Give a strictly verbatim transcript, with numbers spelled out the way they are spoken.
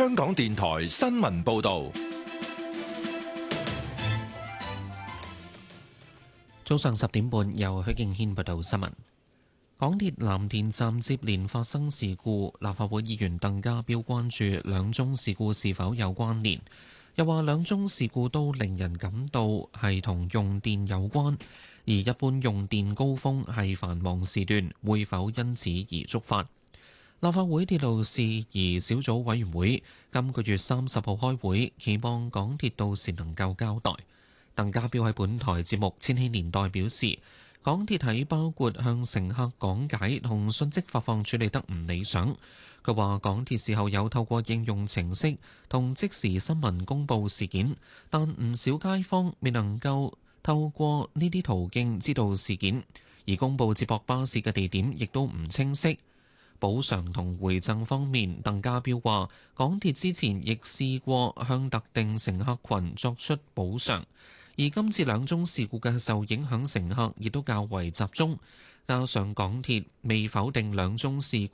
香港電台新聞報道。 早上十點半，由許敬軒報道新聞。港鐵藍田站接連發生事故，立法會議員鄧家彪關注兩宗事故是否有關聯，又話兩宗事故都令人感到係同用電有關，而一般用電高峰係繁忙時段，會否因此而觸發？立法會鐵路事宜小組委員會今個月三十號開會，期望港鐵到時能夠交代。鄧家彪喺本台節目《千禧年代》表示，港鐵喺包括向乘客講解同信息發放處理得唔理想。佢話港鐵事後有透過應用程式同即時新聞公佈事件，但唔少街坊未能夠透過呢啲途徑知道事件，而公佈接駁巴士嘅地點亦都唔清晰。補償同回贈方面，鄧家彪話港鐵之前亦試過向特定乘客群作出補償，而今次兩宗事故嘅受影響乘客亦都較為集中，加上港鐵未否定兩宗事